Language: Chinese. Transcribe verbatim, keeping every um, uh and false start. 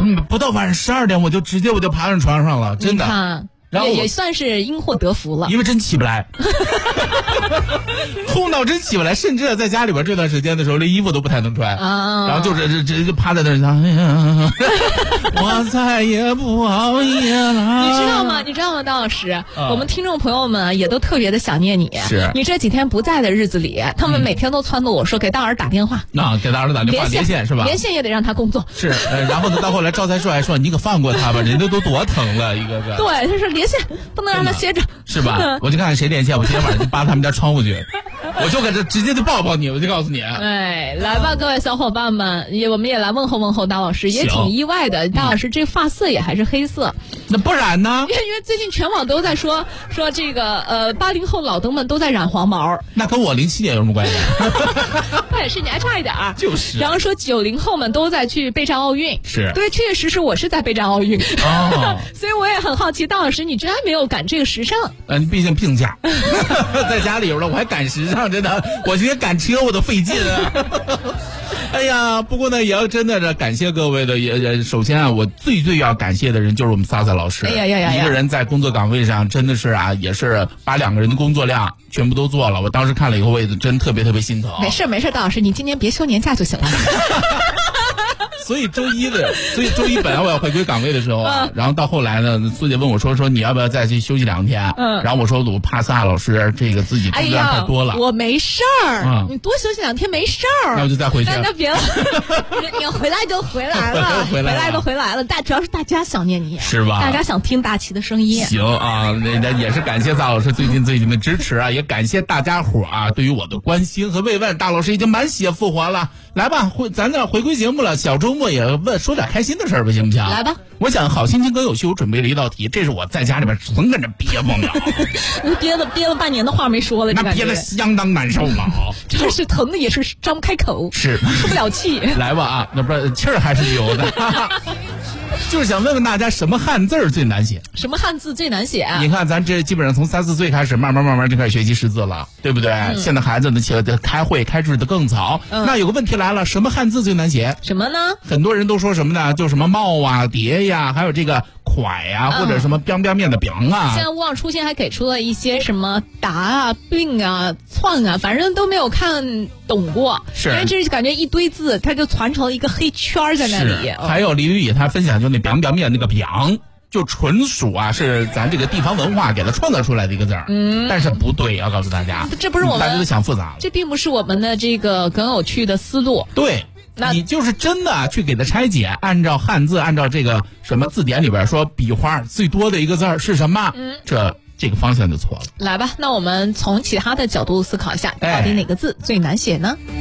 嗯，不到晚上十二点我就直接我就爬上床上了，真的。 你看然后也也算是因祸得福了， 因为真起不来，痛到真起不来，甚至在家里边这段时间的时候，连衣服都不太能穿， 啊、 然后就是这这就趴在那儿想，哎呀，我再也不熬夜了。 你知道吗？你知道吗，刀老师、 啊？ 我们听众朋友们也都特别的想念你。 是你这几天不在的日子里，他们每天都撺掇我说给大儿打电话， 那、啊、给大儿打电话连线是吧？ 连线也得让他工作。 是，呃，然后呢，到后来赵才硕还说你可放过他吧，人家都多疼了，一个个。 对，他说连线不能让他歇着， 是吧？我就看看谁连线，我今天晚上就扒他们家窗户去，我就搁这直接就抱抱你，我就告诉你。 哎，来吧，各位小伙伴们，也我们也来问候问候大老师，也挺意外的，大老师这发色也还是黑色， 那不然呢？ 因为因为最近全网都在说说这个呃八零后老登们都在染黄毛， 那跟我零七年有什么关系？ 那也是你还差一点儿， 就是。 然后说九零后们都在去备战奥运， 是对，确确实实我是在备战奥运， 哦， 所以我也很好奇，大老师你居然没有赶这个时尚？ 嗯，毕竟病假，在家里边了，我还赶时尚，真的，我今天赶车我都费劲啊。哎呀，不过呢，也要真的是感谢各位的，也也首先啊，我最最要感谢的人就是我们萨萨老师。 哎呀呀呀！ 一个人在工作岗位上，真的是啊，也是把两个人的工作量全部都做了。我当时看了以后，我也真特别特别心疼。 没事没事，大老师，你今年别休年假就行了。 所以周一的，所以周一本来我要回归岗位的时候啊，然后到后来呢，苏姐问我说说你要不要再去休息两天？嗯，然后我说我怕萨老师这个自己工作量太多了。 哎呀，我没事儿，嗯，你多休息两天没事儿。 那我就再回去。 那那别了，你回来就回来了， 回来回来都回来了。大主要是大家想念你， 是吧？ 大家想听大齐的声音。 行啊，那那也是感谢萨老师最近最近的支持啊，也感谢大家伙啊对于我的关心和慰问。大老师已经满血复活了，来吧，回咱这回归节目了，小周末也问说点开心的事儿吧，行不行？ 来吧。 我想好心情更有趣，我准备了一道题，这是我在家里边纯跟着憋不了， 憋了憋了半年的话没说了， 那憋得相当难受了啊！ 这是疼的也是张不开口， 是出不了气。 来吧啊，那不是气儿还是有的。就是想问问大家，什么汉字最难写？ 什么汉字最难写？ 你看，咱这基本上从三四岁开始，慢慢慢慢就开始学习识字了，对不对？嗯、现在孩子呢，开会开智的更早。嗯、那有个问题来了，什么汉字最难写？ 什么呢？ 很多人都说什么呢？就什么帽啊、蝶呀，还有这个蒯呀，或者什么 biang biang 面的 biang 啊。 现在勿忘初心还给出了一些什么达啊、并啊、窜啊，反正都没有看懂过。 是， 因为这感觉一堆字，它就传成了一个黑圈在那里。 哦、还有李宇宇他分享就那 biang biang 面那个 biang。就纯属啊，是咱这个地方文化给它创造出来的一个字儿，嗯，但是不对，要告诉大家， 这不是我们大家都想复杂了， 这并不是我们的这个更有趣的思路。 对，你就是真的去给它拆解，按照汉字，按照这个什么字典里边说笔画最多的一个字儿是什么，嗯，这这个方向就错了。 来吧，那我们从其他的角度思考一下，到底哪个字最难写呢？哎